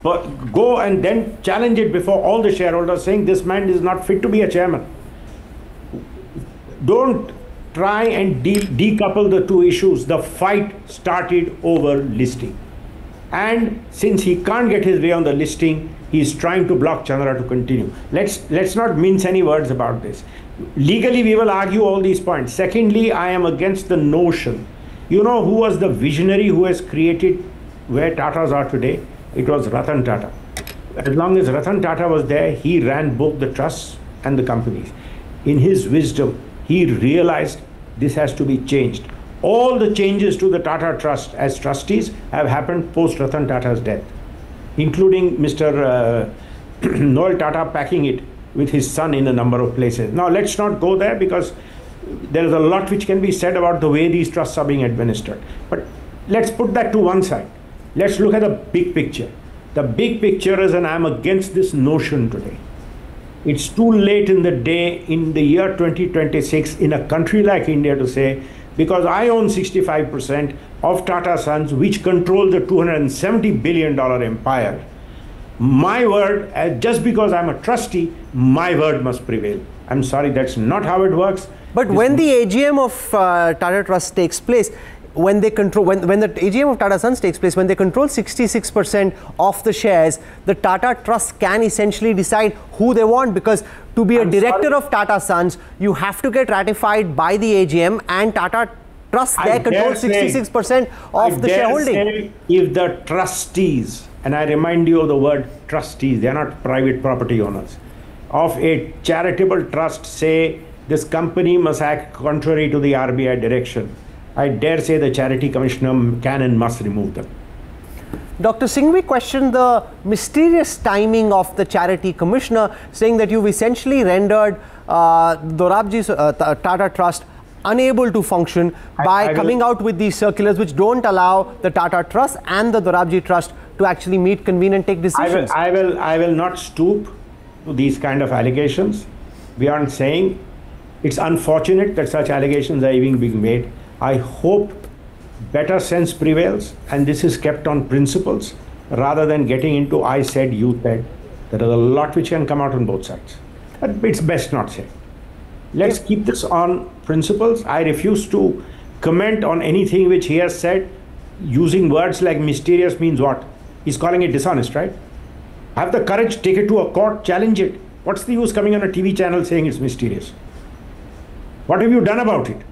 but go and then challenge it before all the shareholders, saying this man is not fit to be a chairman. Don't try and decouple the two issues. The fight started over listing. And since he can't get his way on the listing, he's trying to block Chandra to continue. Let's not mince any words about this. Legally, we will argue all these points. Secondly, I am against the notion. You know who was the visionary who has created where Tatas are today? It was Ratan Tata. As long as Ratan Tata was there, he ran both the trusts and the companies. In his wisdom, he realized this has to be changed. All the changes to the Tata Trust as trustees have happened post Ratan Tata's death, including Mr. Noel Tata packing it with his son in a number of places. Now, let's not go there because there is a lot which can be said about the way these trusts are being administered. But let's put that to one side. Let's look at the big picture. The big picture is, and I'm against this notion today. It's too late in the day, in the year 2026, in a country like India to say, because I own 65% of Tata Sons, which control the $270 billion empire, my word, just because I'm a trustee, my word must prevail. I'm sorry, that's not how it works. But when the AGM of Tata Trust takes place, when they control, when the AGM of Tata Sons takes place, when they control 66% of the shares, the Tata Trust can essentially decide who they want, because to be a director of Tata Sons, you have to get ratified by the AGM, and Tata Trust there controls 66% of the shareholding. If the trustees, and I remind you of the word trustees, they are not private property owners, of a charitable trust say this company must act contrary to the RBI direction, I dare say the charity commissioner can and must remove them. Dr. Singhvi questioned the mysterious timing of the charity commissioner, saying that you've essentially rendered Dorabji Tata Trust unable to function by coming out with these circulars which don't allow the Tata Trust and the Dorabji Trust to actually meet, convene and take decisions. I will not stoop to these kind of allegations. We aren't saying it's unfortunate that such allegations are even being made. I hope better sense prevails and this is kept on principles rather than getting into I said, you said. There is a lot which can come out on both sides. But it's best not say. Let's keep this on principles. I refuse to comment on anything which he has said. Using words like mysterious means what? He's calling it dishonest, right? Have the courage, take it to a court, challenge it. What's the use coming on a TV channel saying it's mysterious? What have you done about it?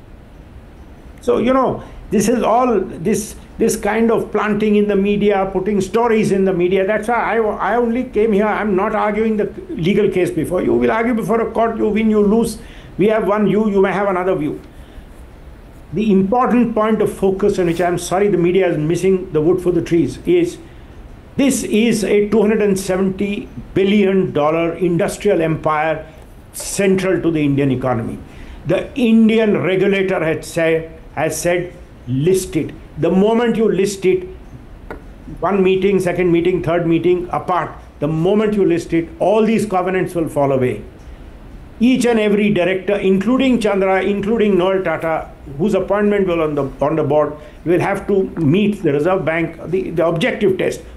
So, you know, this is all this kind of planting in the media, putting stories in the media. That's why I only came here. I'm not arguing the legal case before you. Will argue before a court. You win, you lose. We have one view. You may have another view. The important point of focus, on which I'm sorry the media is missing the wood for the trees, is this is a $270 billion industrial empire central to the Indian economy. The Indian regulator has said, list it. The moment you list it, one meeting, second meeting, third meeting apart, the moment you list it, all these covenants will fall away. Each and every director, including Chandra, including Noel Tata, whose appointment will on the board, will have to meet the Reserve Bank, the objective test.